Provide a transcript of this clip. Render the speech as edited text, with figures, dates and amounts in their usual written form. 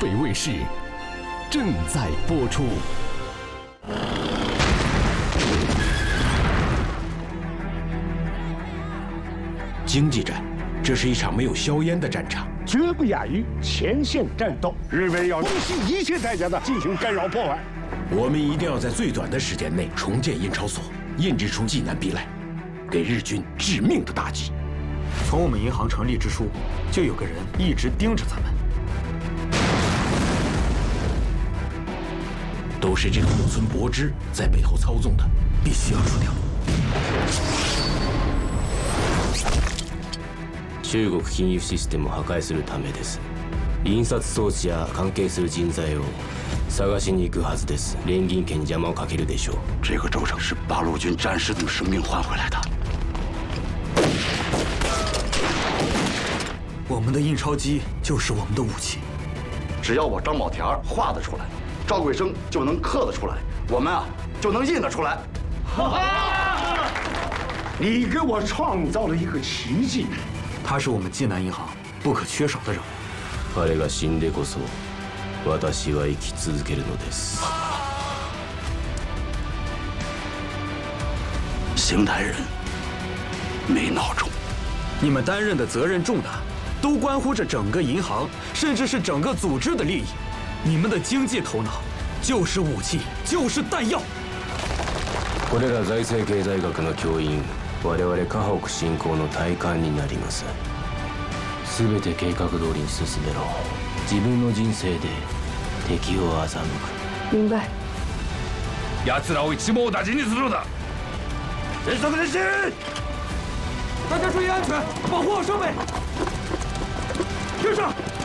翡卫视正在播出。 经济战，这是一场没有硝烟的战场， 绝不亚于前线战斗。日本要不惜一切代价的进行干扰破坏。 我们一定要在最短的时间内重建印钞所，印制出济南币来，给日军致命的打击。 从我们银行成立之初，就有个人一直盯着咱们， 都是这个木村博之在背后操纵的，必须要除掉。 中国金融システムを破壊するためです。印刷装置や関係する人材を探しに行くはずです。连銀家に邪魔をかけるでしょう。 这个州城是八路军战士用生命换回来的。 我们的印钞机就是我们的武器。 只要我张宝田画得出来，赵贵生就能刻得出来，我们啊就能印得出来。 你给我创造了一个奇迹。 他是我们济南银行不可缺少的人物。 彼が死んでこそ私は生き続けるのです。 邢台人没孬种， 你们担任的责任重大，都关乎着整个银行，甚至是整个组织的利益。你们的经济头脑就是武器，就是弹药。 これら財政経済学の教員、我々河北振興の体幹になります。全て計画通りに進めろ。自分の人生で敵を欺く。 明白。 奴らを一網打尽にするのだ。全速前進！ 大家注意安全，保护好设备。跟上。